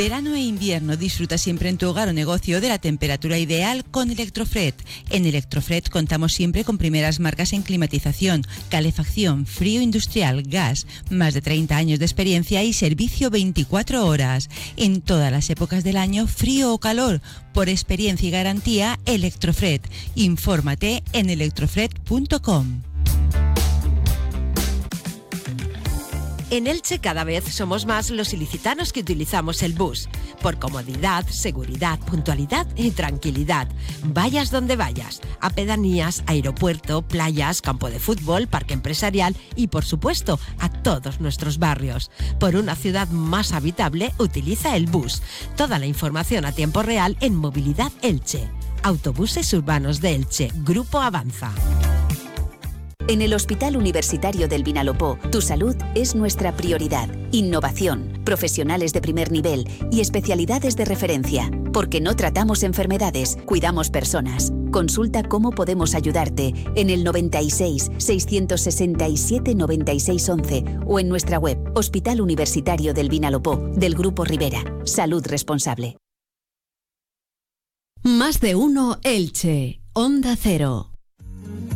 Verano e invierno, disfruta siempre en tu hogar o negocio de la temperatura ideal con Electrofred. En Electrofred contamos siempre con primeras marcas en climatización, calefacción, frío industrial, gas, más de 30 años de experiencia y servicio 24 horas. En todas las épocas del año, frío o calor, por experiencia y garantía, Electrofred. Infórmate en electrofred.com. En Elche cada vez somos más los ilicitanos que utilizamos el bus. Por comodidad, seguridad, puntualidad y tranquilidad. Vayas donde vayas. A pedanías, aeropuerto, playas, campo de fútbol, parque empresarial y, por supuesto, a todos nuestros barrios. Por una ciudad más habitable, utiliza el bus. Toda la información a tiempo real en Movilidad Elche. Autobuses urbanos de Elche. Grupo Avanza. En el Hospital Universitario del Vinalopó, tu salud es nuestra prioridad. Innovación, profesionales de primer nivel y especialidades de referencia. Porque no tratamos enfermedades, cuidamos personas. Consulta cómo podemos ayudarte en el 96 667 96 11 o en nuestra web Hospital Universitario del Vinalopó, del Grupo Rivera. Salud responsable. Más de uno Elche. Onda Cero.